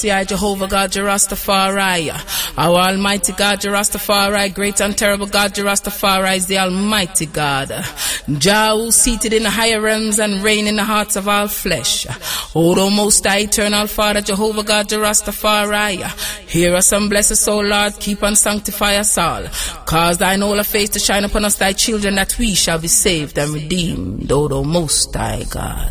Selassie I, Jehovah God, Rastafari. Our Almighty God, Rastafari, great and terrible God, Rastafari is the Almighty God. Jah, who seated in the higher realms and reign in the hearts of all flesh. O thou most high, eternal Father, Jehovah God, Rastafari. Hear us and bless us, O Lord, keep and sanctify us all. Cause thine holy face to shine upon us, thy children, that we shall be saved and redeemed, O thou most high God.